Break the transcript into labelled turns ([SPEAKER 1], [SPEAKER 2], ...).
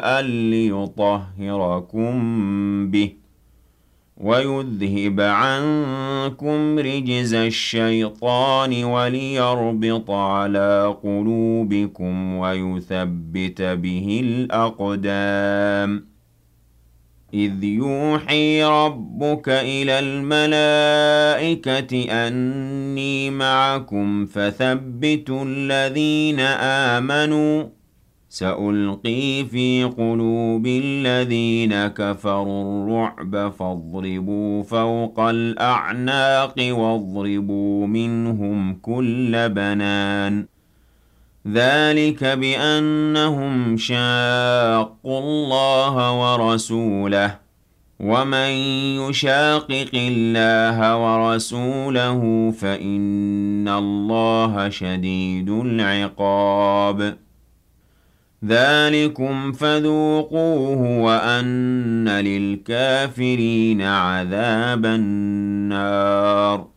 [SPEAKER 1] ماء ليطهركم به ويذهب عنكم رجز الشيطان وليربط على قلوبكم ويثبت به الأقدام إذ يوحي ربك إلى الملائكة أني معكم فثبتوا الذين آمنوا سألقي في قلوب الذين كفروا الرعب فاضربوا فوق الأعناق واضربوا منهم كل بنان ذلك بأنهم شاقوا الله ورسوله ومن يشاقق الله ورسوله فإن الله شديد العقاب ذلكم فذوقوه وأن للكافرين عذاب النار